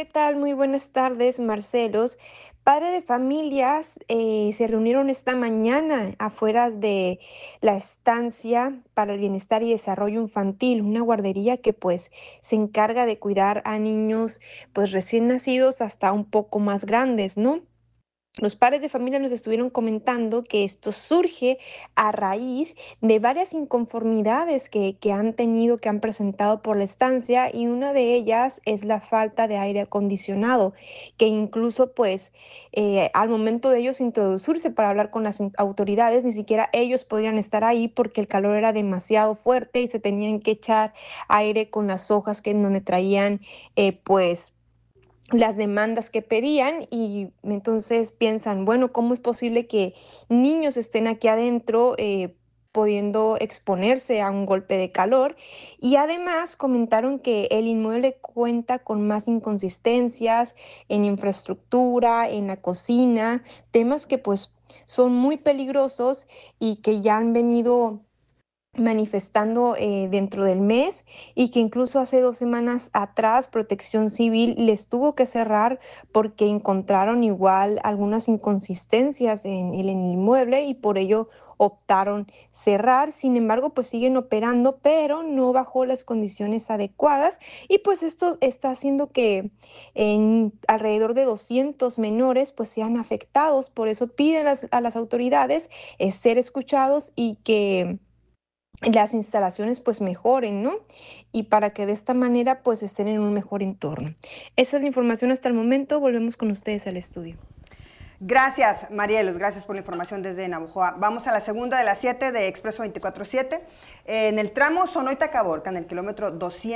¿qué tal? Muy buenas tardes, Marcelos. Padres de familias se reunieron esta mañana afuera de la Estancia para el Bienestar y Desarrollo Infantil, una guardería que pues se encarga de cuidar a niños pues recién nacidos hasta un poco más grandes, ¿no? Los padres de familia nos estuvieron comentando que esto surge a raíz de varias inconformidades que han tenido, que han presentado por la estancia, y una de ellas es la falta de aire acondicionado, que incluso pues al momento de ellos introducirse para hablar con las autoridades, ni siquiera ellos podrían estar ahí porque el calor era demasiado fuerte y se tenían que echar aire con las hojas que en donde traían pues las demandas que pedían, y entonces piensan, bueno, ¿cómo es posible que niños estén aquí adentro pudiendo exponerse a un golpe de calor? Y además comentaron que el inmueble cuenta con más inconsistencias en infraestructura, en la cocina, temas que pues son muy peligrosos y que ya han venido manifestando dentro del mes, y que incluso hace 2 semanas atrás Protección Civil les tuvo que cerrar porque encontraron igual algunas inconsistencias en el inmueble y por ello optaron cerrar. Sin embargo, pues siguen operando, pero no bajo las condiciones adecuadas, y pues esto está haciendo que en alrededor de 200 menores pues sean afectados. Por eso piden a las autoridades ser escuchados y que las instalaciones pues mejoren, ¿no? Y para que de esta manera pues estén en un mejor entorno. Esa es la información hasta el momento. Volvemos con ustedes al estudio. Gracias, Marielos, gracias por la información desde Navojoa. Vamos a la segunda de las 7 de Expreso 24/7. En el tramo Sonoita-Caborca, en el kilómetro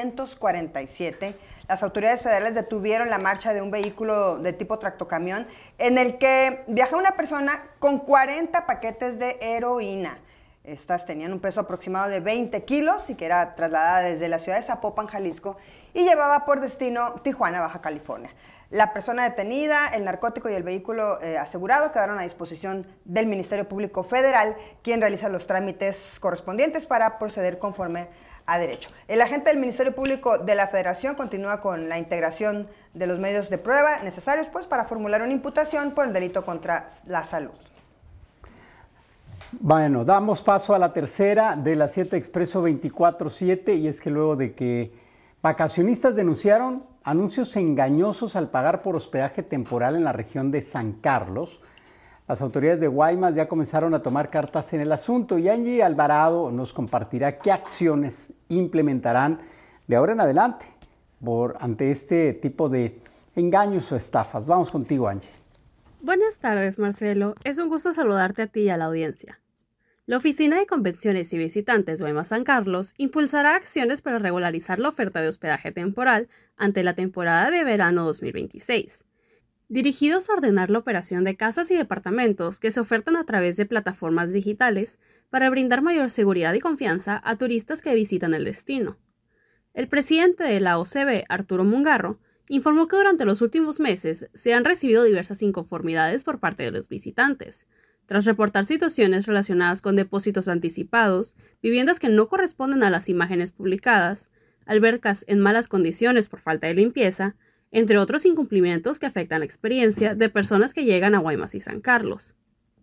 247, las autoridades federales detuvieron la marcha de un vehículo de tipo tractocamión en el que viajaba una persona con 40 paquetes de heroína. Estas tenían un peso aproximado de 20 kilos y que era trasladada desde la ciudad de Zapopan, Jalisco, y llevaba por destino Tijuana, Baja California. La persona detenida, el narcótico y el vehículo asegurado quedaron a disposición del Ministerio Público Federal, quien realiza los trámites correspondientes para proceder conforme a derecho. El agente del Ministerio Público de la Federación continúa con la integración de los medios de prueba necesarios pues, para formular una imputación por el delito contra la salud. Bueno, damos paso a la tercera de las 7 Expreso 24/7, y es que luego de que vacacionistas denunciaron anuncios engañosos al pagar por hospedaje temporal en la región de San Carlos, las autoridades de Guaymas ya comenzaron a tomar cartas en el asunto, y Angie Alvarado nos compartirá qué acciones implementarán de ahora en adelante ante este tipo de engaños o estafas. Vamos contigo, Angie. Buenas tardes, Marcelo. Es un gusto saludarte a ti y a la audiencia. La Oficina de Convenciones y Visitantes Guaymas San Carlos impulsará acciones para regularizar la oferta de hospedaje temporal ante la temporada de verano 2026, dirigidos a ordenar la operación de casas y departamentos que se ofertan a través de plataformas digitales para brindar mayor seguridad y confianza a turistas que visitan el destino. El presidente de la OCB, Arturo Mungarro, informó que durante los últimos meses se han recibido diversas inconformidades por parte de los visitantes, tras reportar situaciones relacionadas con depósitos anticipados, viviendas que no corresponden a las imágenes publicadas, albercas en malas condiciones por falta de limpieza, entre otros incumplimientos que afectan la experiencia de personas que llegan a Guaymas y San Carlos.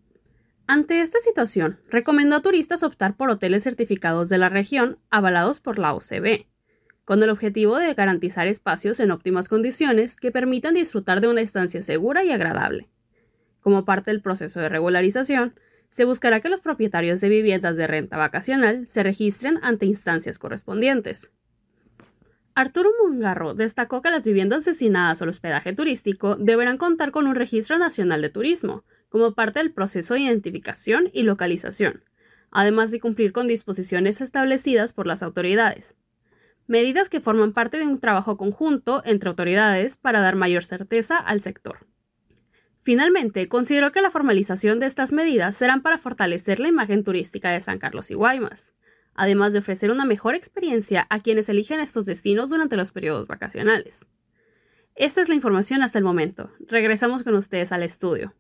Ante esta situación, recomendó a turistas optar por hoteles certificados de la región avalados por la OCB, con el objetivo de garantizar espacios en óptimas condiciones que permitan disfrutar de una estancia segura y agradable. Como parte del proceso de regularización, se buscará que los propietarios de viviendas de renta vacacional se registren ante instancias correspondientes. Arturo Mungarro destacó que las viviendas destinadas al hospedaje turístico deberán contar con un registro nacional de turismo, como parte del proceso de identificación y localización, además de cumplir con disposiciones establecidas por las autoridades. Medidas que forman parte de un trabajo conjunto entre autoridades para dar mayor certeza al sector. Finalmente, consideró que la formalización de estas medidas serán para fortalecer la imagen turística de San Carlos y Guaymas, además de ofrecer una mejor experiencia a quienes eligen estos destinos durante los periodos vacacionales. Esta es la información hasta el momento. Regresamos con ustedes al estudio.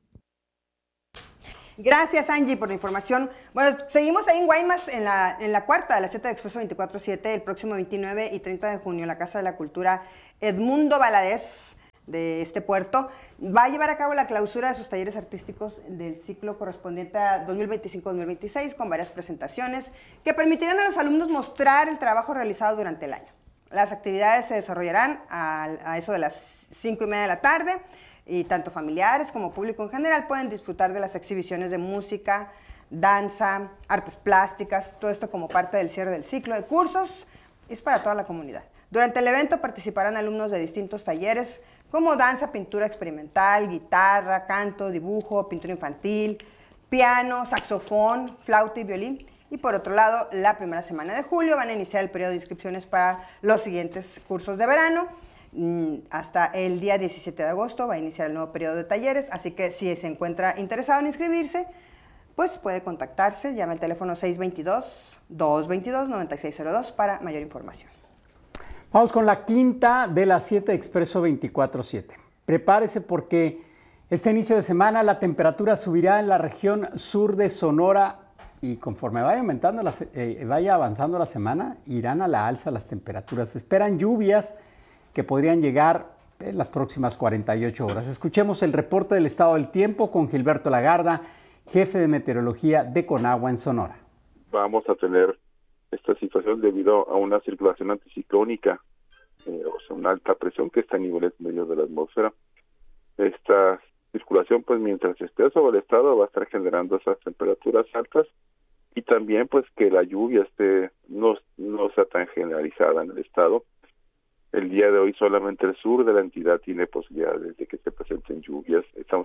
Gracias, Angie, por la información. Bueno, seguimos ahí en Guaymas, en la cuarta de la 7 de Expreso 24/7, el próximo 29 y 30 de junio, en la Casa de la Cultura Edmundo Valadez. de este puerto, va a llevar a cabo la clausura de sus talleres artísticos del ciclo correspondiente a 2025-2026 con varias presentaciones que permitirán a los alumnos mostrar el trabajo realizado durante el año. Las actividades se desarrollarán a eso de las 5:30 de la tarde y tanto familiares como público en general pueden disfrutar de las exhibiciones de música, danza, artes plásticas, todo esto como parte del cierre del ciclo de cursos. Es para toda la comunidad. Durante el evento participarán alumnos de distintos talleres como danza, pintura experimental, guitarra, canto, dibujo, pintura infantil, piano, saxofón, flauta y violín. Y por otro lado, la primera semana de julio van a iniciar el periodo de inscripciones para los siguientes cursos de verano. Hasta el día 17 de agosto va a iniciar el nuevo periodo de talleres, así que si se encuentra interesado en inscribirse, pues puede contactarse, llame al teléfono 622-222-9602 para mayor información. Vamos con la quinta de las 7 Expreso 24/7. Prepárese porque este inicio de semana la temperatura subirá en la región sur de Sonora y conforme vaya avanzando la semana, irán a la alza las temperaturas. Se esperan lluvias que podrían llegar en las próximas 48 horas. Escuchemos el reporte del estado del tiempo con Gilberto Lagarda, jefe de meteorología de Conagua en Sonora. Vamos a tener esta situación debido a una circulación anticiclónica, o sea, una alta presión que está a niveles medios de la atmósfera. Esta circulación, pues mientras esté sobre el estado, va a estar generando esas temperaturas altas y también pues que la lluvia no sea tan generalizada en el estado. El día de hoy solamente el sur de la entidad tiene posibilidades de que se presenten lluvias. Estamos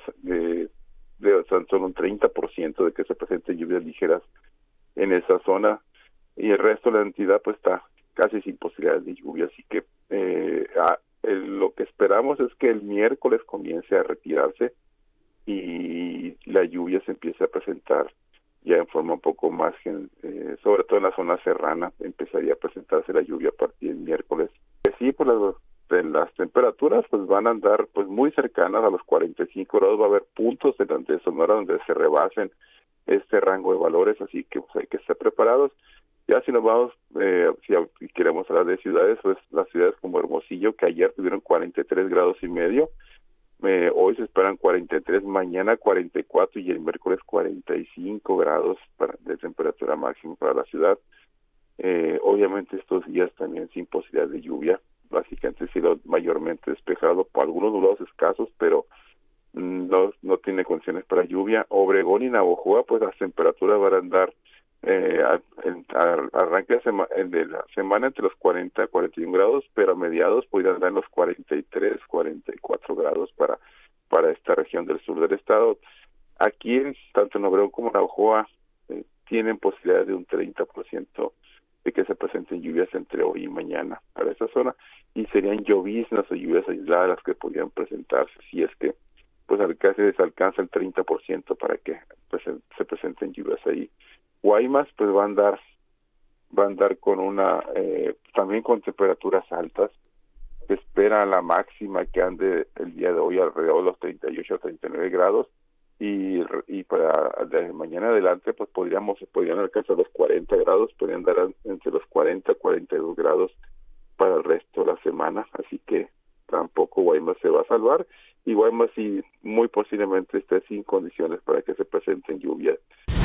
tan solo un 30% de que se presenten lluvias ligeras en esa zona y el resto de la entidad pues está casi sin posibilidades de lluvia, así que lo que esperamos es que el miércoles comience a retirarse y la lluvia se empiece a presentar ya en forma un poco más, sobre todo en la zona serrana, empezaría a presentarse la lluvia a partir del miércoles. Sí, pues las temperaturas pues van a andar pues muy cercanas a los 45 grados, va a haber puntos de Sonora donde se rebasen este rango de valores, así que pues hay que estar preparados. Ya si nos vamos, si queremos hablar de ciudades, pues las ciudades como Hermosillo, que ayer tuvieron 43 grados y medio, hoy se esperan 43, mañana 44 y el miércoles 45 grados de temperatura máxima para la ciudad. Obviamente estos días también sin posibilidad de lluvia, básicamente cielo mayormente despejado, por algunos nublados escasos, pero no tiene condiciones para lluvia. Obregón y Navojoa, pues las temperaturas van a andar arranque de la semana entre los 40 y 41 grados, pero a mediados podrían andar en los 43, 44 grados para esta región del sur del estado. Aquí, tanto en Obregón como en Navojoa, tienen posibilidades de un 30% de que se presenten lluvias entre hoy y mañana para esta zona, y serían lloviznas o lluvias aisladas las que podrían presentarse, si es que pues casi les alcanza el 30% para que se presenten lluvias ahí. Guaymas pues va a andar con también con temperaturas altas. Se espera la máxima que ande el día de hoy alrededor de los 38 a 39 grados y para de mañana adelante pues podrían alcanzar los 40 grados, podrían andar entre los 40 y 42 grados para el resto de la semana, así que tampoco Guaymas se va a salvar, y Guaymas sí muy posiblemente esté sin condiciones para que se presenten lluvias.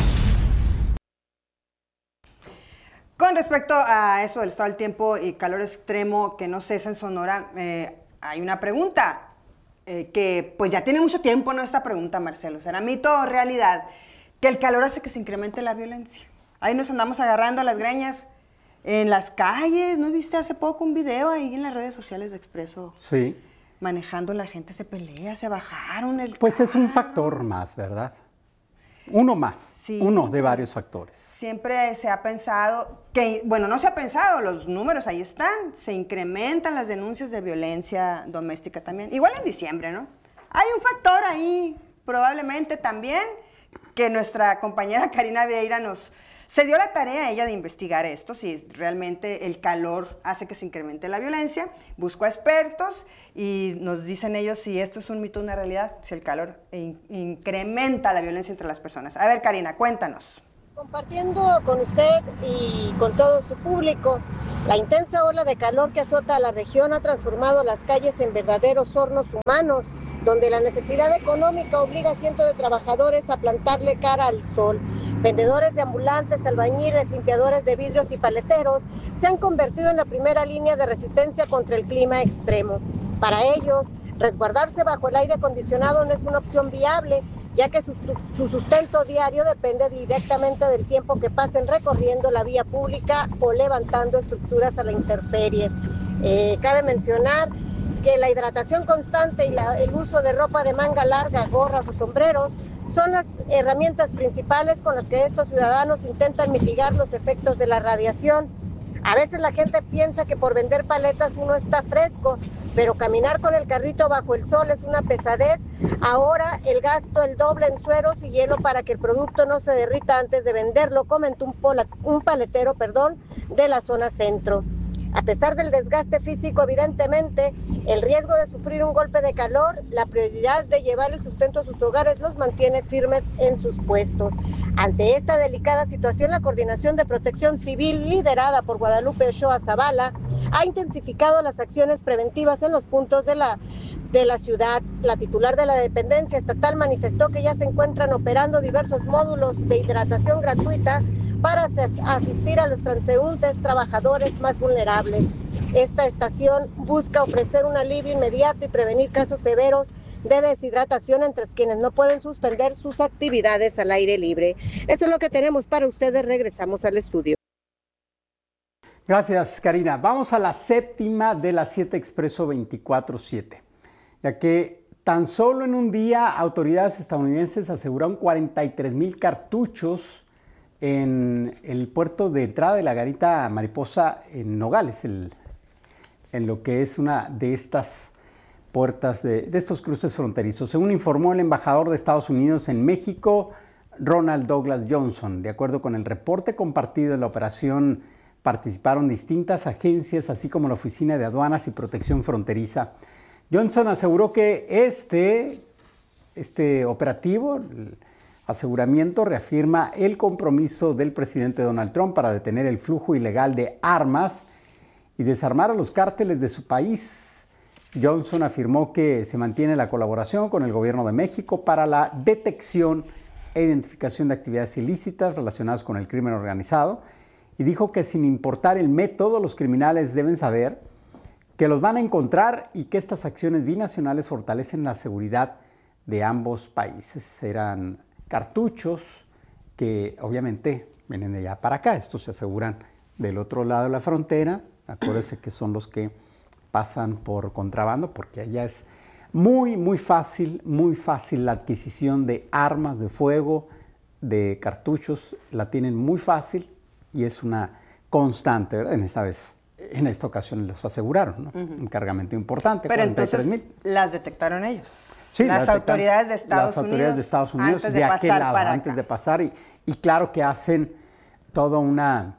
Con respecto a eso del estado del tiempo y calor extremo que no cesa en Sonora, hay una pregunta que pues ya tiene mucho tiempo, ¿no? Esta pregunta, Marcelo, ¿será mito o realidad que el calor hace que se incremente la violencia? Ahí nos andamos agarrando a las greñas en las calles, ¿no viste hace poco un video ahí en las redes sociales de Expreso? Sí. Manejando, la gente se pelea, se bajaron el Pues carro. Es un factor más, ¿verdad? Uno más, sí, uno de varios factores. Siempre se ha pensado que, bueno, no se ha pensado, los números ahí están, se incrementan las denuncias de violencia doméstica también, igual en diciembre, ¿no? Hay un factor ahí, probablemente también, que nuestra compañera Karina Vieira se dio la tarea a ella de investigar esto, si realmente el calor hace que se incremente la violencia. Buscó a expertos y nos dicen ellos si esto es un mito o una realidad, si el calor incrementa la violencia entre las personas. A ver, Karina, cuéntanos. Compartiendo con usted y con todo su público, la intensa ola de calor que azota a la región ha transformado las calles en verdaderos hornos humanos, donde la necesidad económica obliga a cientos de trabajadores a plantarle cara al sol. Vendedores de ambulantes, albañiles, limpiadores de vidrios y paleteros se han convertido en la primera línea de resistencia contra el clima extremo. Para ellos, resguardarse bajo el aire acondicionado no es una opción viable, ya que su sustento diario depende directamente del tiempo que pasen recorriendo la vía pública o levantando estructuras a la intemperie. Cabe mencionar que la hidratación constante y el uso de ropa de manga larga, gorras o sombreros son las herramientas principales con las que estos ciudadanos intentan mitigar los efectos de la radiación. A veces la gente piensa que por vender paletas uno está fresco, pero caminar con el carrito bajo el sol es una pesadez. Ahora el gasto el doble en sueros y hielo para que el producto no se derrita antes de venderlo, comentó un paletero de la zona centro. A pesar del desgaste físico, evidentemente, el riesgo de sufrir un golpe de calor, la prioridad de llevar el sustento a sus hogares los mantiene firmes en sus puestos. Ante esta delicada situación, la Coordinación de Protección Civil, liderada por Guadalupe Ochoa Zavala, ha intensificado las acciones preventivas en los puntos de la ciudad. La titular de la dependencia estatal manifestó que ya se encuentran operando diversos módulos de hidratación gratuita para asistir a los transeúntes trabajadores más vulnerables. Esta estación busca ofrecer un alivio inmediato y prevenir casos severos de deshidratación entre quienes no pueden suspender sus actividades al aire libre. Eso es lo que tenemos para ustedes. Regresamos al estudio. Gracias, Karina. Vamos a la séptima de las 7 Expreso 24/7, ya que tan solo en un día autoridades estadounidenses aseguraron 43,000 cartuchos en el puerto de entrada de la Garita Mariposa en Nogales, en lo que es una de estas puertas de estos cruces fronterizos. Según informó el embajador de Estados Unidos en México, Ronald Douglas Johnson. De acuerdo con el reporte compartido en la operación, participaron distintas agencias, así como la Oficina de Aduanas y Protección Fronteriza. Johnson aseguró que este operativo, el aseguramiento, reafirma el compromiso del presidente Donald Trump para detener el flujo ilegal de armas y desarmar a los cárteles de su país. Johnson afirmó que se mantiene la colaboración con el gobierno de México para la detección e identificación de actividades ilícitas relacionadas con el crimen organizado y dijo que sin importar el método, los criminales deben saber que los van a encontrar y que estas acciones binacionales fortalecen la seguridad de ambos países. Eran cartuchos que obviamente vienen de allá para acá. Estos se aseguran del otro lado de la frontera. Acuérdense que son los que pasan por contrabando, porque allá es muy fácil la adquisición de armas de fuego, de cartuchos. La tienen muy fácil y es una constante, ¿verdad? En esta ocasión los aseguraron, ¿no? Un cargamento importante. Pero entonces las detectaron ellos. Sí, las autoridades de Estados Unidos antes de aquel lado, antes de pasar, y claro que hacen toda una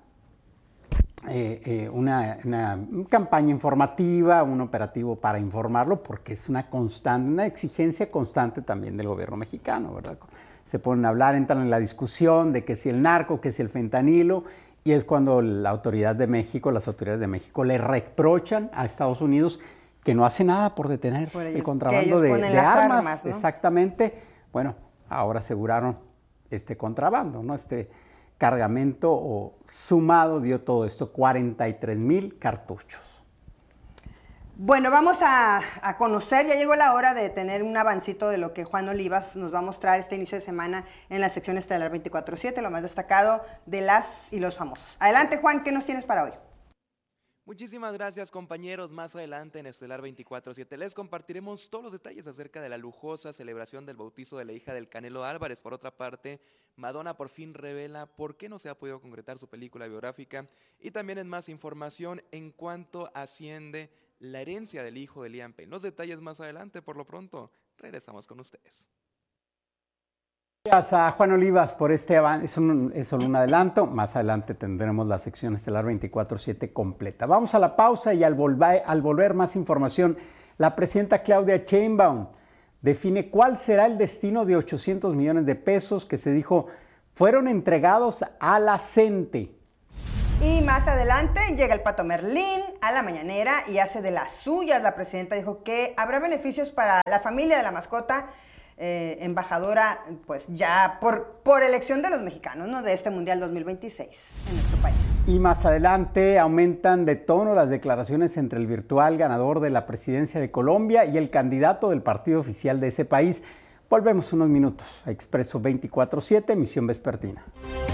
campaña informativa, un operativo para informarlo, porque es una exigencia constante también del gobierno mexicano, ¿verdad? Se ponen a hablar, entran en la discusión de que si el narco, que si el fentanilo, y es cuando las autoridades de México le reprochan a Estados Unidos que no hace nada por detener el contrabando de armas, ¿no? Exactamente. Bueno, ahora aseguraron este contrabando, ¿no? Este cargamento o sumado dio todo esto, 43,000 cartuchos. Bueno, vamos a conocer, ya llegó la hora de tener un avancito de lo que Juan Olivas nos va a mostrar este inicio de semana en la sección Estelar 24/7, lo más destacado de las y los famosos. Adelante, Juan, ¿qué nos tienes para hoy? Muchísimas gracias, compañeros. Más adelante en Estelar 24/7 les compartiremos todos los detalles acerca de la lujosa celebración del bautizo de la hija del Canelo Álvarez. Por otra parte, Madonna por fin revela por qué no se ha podido concretar su película biográfica, y también en más información en cuanto asciende la herencia del hijo de Liam Payne. Los detalles más adelante. Por lo pronto, regresamos con ustedes. Gracias a Juan Olivas por este avance. Es solo un adelanto. Más adelante tendremos la sección Estelar 24/7 completa. Vamos a la pausa y al volver más información. La presidenta Claudia Sheinbaum define cuál será el destino de 800 millones de pesos que se dijo fueron entregados a la CENTE. Y más adelante llega el Pato Merlín a la mañanera y hace de las suyas. La presidenta dijo que habrá beneficios para la familia de la mascota, embajadora, pues ya por elección de los mexicanos, ¿no?, de este Mundial 2026 en nuestro país. Y más adelante aumentan de tono las declaraciones entre el virtual ganador de la presidencia de Colombia y el candidato del partido oficial de ese país. Volvemos unos minutos a Expreso 24/7, emisión vespertina.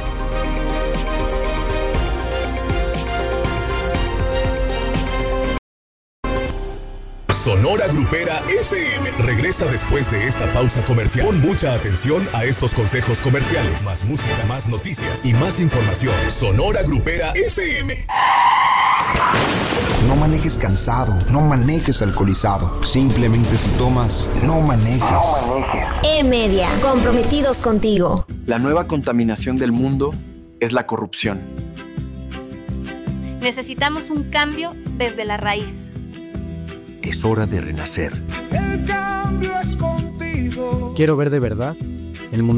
Sonora Grupera FM regresa después de esta pausa comercial. Pon mucha atención a estos consejos comerciales. Más música, más noticias y más información. Sonora Grupera FM. No manejes cansado, no manejes alcoholizado. Simplemente si tomas, no manejes. E-Media, comprometidos contigo. La nueva contaminación del mundo es la corrupción. Necesitamos un cambio desde la raíz. Es hora de renacer. El cambio es contigo. Quiero ver de verdad el mundo.